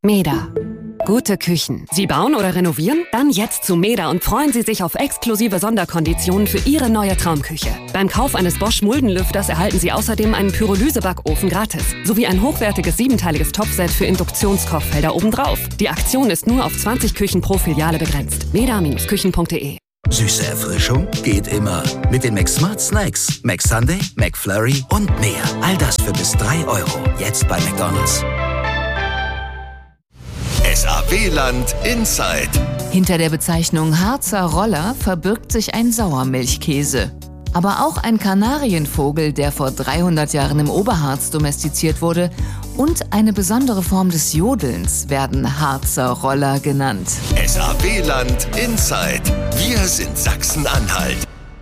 MEDA. Gute Küchen. Sie bauen oder renovieren? Dann jetzt zu MEDA und freuen Sie sich auf exklusive Sonderkonditionen für Ihre neue Traumküche. Beim Kauf eines Bosch Muldenlüfters erhalten Sie außerdem einen Pyrolyse-Backofen gratis, sowie ein hochwertiges 7-teiliges Topfset für Induktionskochfelder obendrauf. Die Aktion ist nur auf 20 Küchen pro Filiale begrenzt. meda-küchen.de. Süße Erfrischung geht immer. Mit den McSmart Snacks, McSunday, McFlurry und mehr. All das für bis 3 €. Jetzt bei McDonald's. SAW-Land Inside. Hinter der Bezeichnung Harzer Roller verbirgt sich ein Sauermilchkäse. Aber auch ein Kanarienvogel, der vor 300 Jahren im Oberharz domestiziert wurde, und eine besondere Form des Jodelns werden Harzer Roller genannt. SAW-Land Inside. Wir sind Sachsen-Anhalt.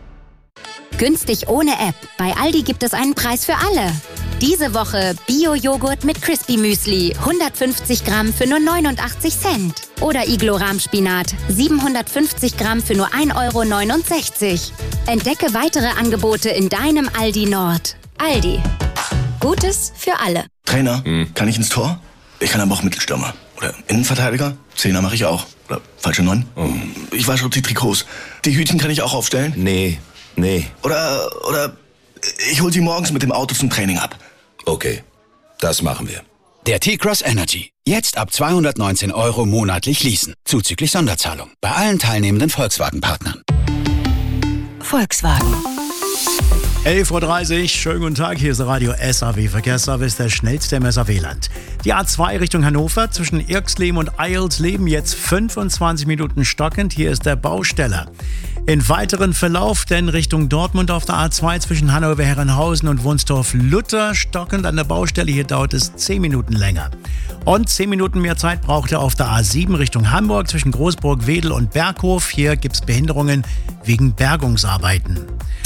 Günstig ohne App. Bei Aldi gibt es einen Preis für alle. Diese Woche Bio-Joghurt mit Crispy Müsli, 150 Gramm für nur 89 Cent. Oder Iglo-Rahmspinat, 750 Gramm für nur 1,69 €. Entdecke weitere Angebote in deinem Aldi Nord. Aldi. Gutes für alle. Trainer, kann ich ins Tor? Ich kann aber auch Mittelstürmer. Oder Innenverteidiger? Zehner mache ich auch. Oder falsche 9? Ich wasche auch die Trikots. Die Hütchen kann ich auch aufstellen? Nee. Oder ich hol sie morgens mit dem Auto zum Training ab. Okay, das machen wir. Der T-Cross Energy. Jetzt ab 219 € monatlich leasen. Zuzüglich Sonderzahlung. Bei allen teilnehmenden Volkswagen-Partnern. Volkswagen. 11:30 Uhr, schönen guten Tag, hier ist der Radio SAW Verkehrsservice, der schnellste im SAW-Land. Die A2 Richtung Hannover zwischen Irxleben und Eilsleben jetzt 25 Minuten stockend, hier ist der Bausteller. In weiteren Verlauf denn Richtung Dortmund auf der A2 zwischen Hannover-Herrenhausen und Wunstorf-Luther stockend an der Baustelle, hier dauert es 10 Minuten länger. Und 10 Minuten mehr Zeit braucht er auf der A7 Richtung Hamburg zwischen Großburg-Wedel und Berghof, hier gibt es Behinderungen wegen Bergungsarbeiten.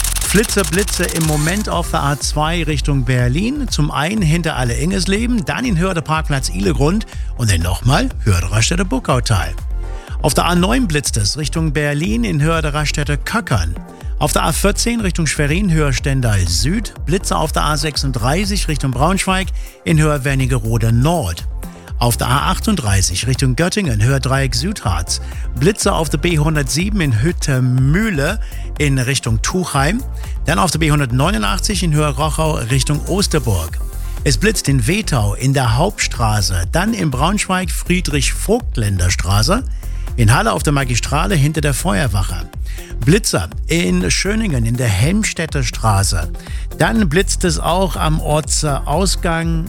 Blitze im Moment auf der A2 Richtung Berlin. Zum einen hinter Alle-Ingesleben, dann in Hörde Parkplatz Ihlegrund und dann nochmal Hörde Raststätte Burgautal. Auf der A9 blitzt es Richtung Berlin in Hörde Raststätte Köckern. Auf der A14 Richtung Schwerin Höher Stendal Süd, Blitze auf der A36 Richtung Braunschweig in Höher Wernigerode Nord. Auf der A38 Richtung Göttingen, Höherdreieck Südharz. Blitze auf der B107 in Hüttemühle in Richtung Tuchheim. Dann auf der B189 in Höher-Rochau Richtung Osterburg. Es blitzt in Wetau in der Hauptstraße. Dann in Braunschweig Friedrich-Vogtländer-Straße. In Halle auf der Magistrale hinter der Feuerwache. Blitzer in Schöningen in der Helmstedter Straße. Dann blitzt es auch am Ortsausgang,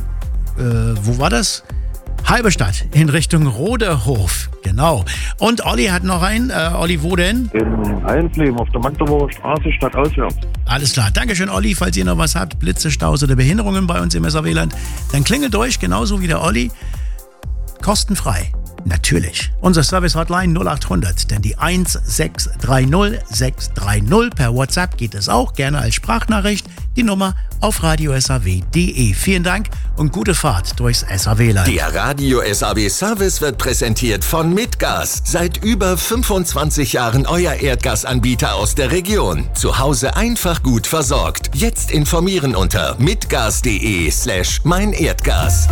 wo war das? Halberstadt in Richtung Roderhof, genau. Und Olli hat noch einen. Olli, wo denn? In Eilsleben auf der Magdeburger Straße, stadtauswärts. Alles klar. Dankeschön, Olli. Falls ihr noch was habt, Blitze, Staus oder Behinderungen bei uns im SAW-Land, dann klingelt durch, genauso wie der Olli. Kostenfrei. Natürlich. Unser Service-Hotline 0800, denn die 1630 630 per WhatsApp geht es auch, gerne als Sprachnachricht. Die Nummer auf radio-saw.de. Vielen Dank und gute Fahrt durchs SAW-Land. Der Radio SAW Service wird präsentiert von Mitgas. Seit über 25 Jahren euer Erdgasanbieter aus der Region. Zu Hause einfach gut versorgt. Jetzt informieren unter mitgas.de/meinerdgas.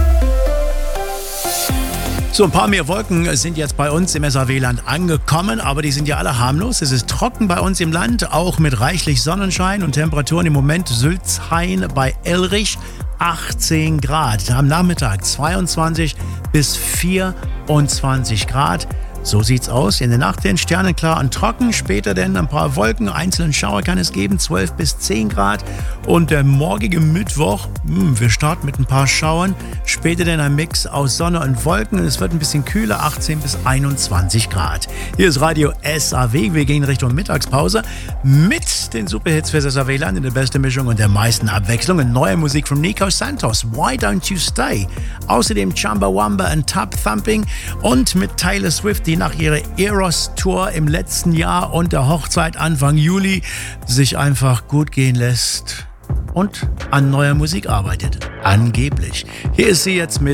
So, ein paar mehr Wolken sind jetzt bei uns im SAW-Land angekommen, aber die sind ja alle harmlos. Es ist trocken bei uns im Land, auch mit reichlich Sonnenschein und Temperaturen im Moment Sülzhain bei Elrich 18 Grad. Am Nachmittag 22 bis 24 Grad. So sieht's aus. In der Nacht den sternenklar und trocken. Später dann ein paar Wolken. Einzelnen Schauer kann es geben. 12 bis 10 Grad. Und der morgige Mittwoch, wir starten mit ein paar Schauern. Später dann ein Mix aus Sonne und Wolken. Es wird ein bisschen kühler. 18 bis 21 Grad. Hier ist Radio SAW. Wir gehen Richtung Mittagspause mit den Superhits für das SAW-Land in der besten Mischung und der meisten Abwechslung. Neue Musik von Nico Santos. Why Don't You Stay? Außerdem Chumbawamba und Tub Thumping. Und mit Taylor Swift, die nach ihrer Eros-Tour im letzten Jahr und der Hochzeit Anfang Juli sich einfach gut gehen lässt und an neuer Musik arbeitet. Angeblich. Hier ist sie jetzt mit